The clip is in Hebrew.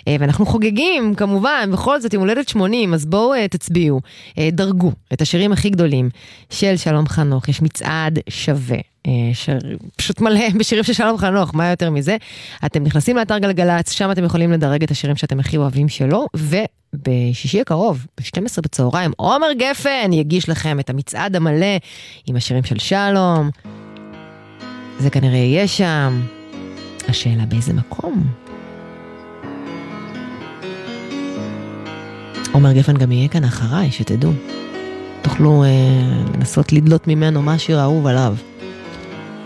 ואנחנו חוגגים, כמובן, בכל זאת, עם הולדת 80, אז בואו תצביעו, דרגו את השירים הכי גדולים של שלום חנוך, יש מצעד שווה. פשוט מלא בשירים של שלום חנוך, מה יותר מזה? אתם נכנסים לאתר גלגלץ, שם אתם יכולים לדרג את השירים שאתם הכי אוהבים שלו, ובשישי הקרוב, ב-12 בצהריים, עומר גפן יגיש לכם את המצעד המלא עם השירים של שלום. זה כנראה יהיה שם. השאלה באיזה מקום? עומר גפן גם יהיה כאן אחריי, שתדעו. תוכלו לנסות לדלות ממנו מה שיר אהוב עליו.